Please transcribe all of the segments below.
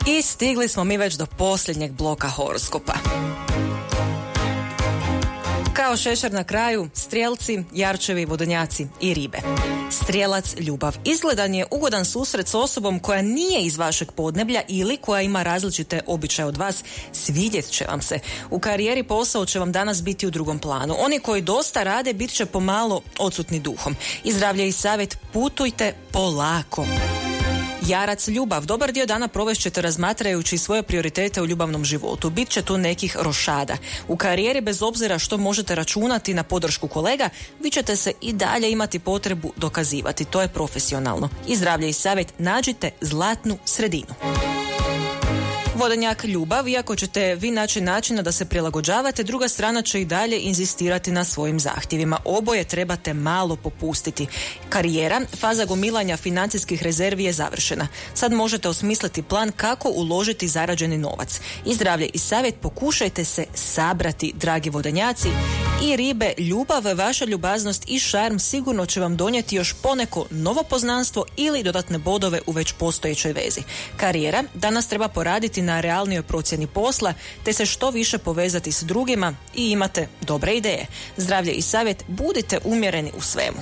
I stigli smo mi već do posljednjeg bloka horoskopa. Kao šešer na kraju, strijelci, jarčevi, vodenjaci i ribe. Strijelac, ljubav. Izgledan je ugodan susret s osobom koja nije iz vašeg podneblja ili koja ima različite običaje od vas. Svidjet će vam se. U karijeri posao će vam danas biti u drugom planu. Oni koji dosta rade bit će pomalo odsutni duhom. I zdravlje i savjet, putujte polako. Jarac, ljubav. Dobar dio dana provešćete razmatrajući svoje prioritete u ljubavnom životu. Bit će tu nekih rošada. U karijeri, bez obzira što možete računati na podršku kolega, vi ćete se i dalje imati potrebu dokazivati. To je profesionalno. I zdravlje i savjet, nađite zlatnu sredinu. Vodenjak, ljubav. Iako ćete vi naći načina da se prilagođavate, druga strana će i dalje inzistirati na svojim zahtjevima. Oboje trebate malo popustiti. Karijera, faza gomilanja financijskih rezervi je završena. Sad možete osmisliti plan kako uložiti zarađeni novac. I zdravlje i savjet, pokušajte se sabrati, dragi vodenjaci. I ribe, ljubav, vaša ljubaznost i šarm sigurno će vam donijeti još poneko novo poznanstvo ili dodatne bodove u već postojećoj vezi. Karijera, danas treba poraditi na realnijoj procjeni posla, te se što više povezati s drugima i imate dobre ideje. Zdravlje i savjet, budite umjereni u svemu.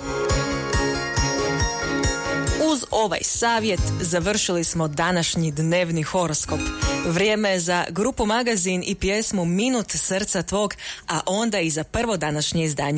Uz ovaj savjet završili smo današnji dnevni horoskop. Vrijeme je za grupu Magazin i pjesmu Minut srca tvog, a onda i za prvo današnje izdanje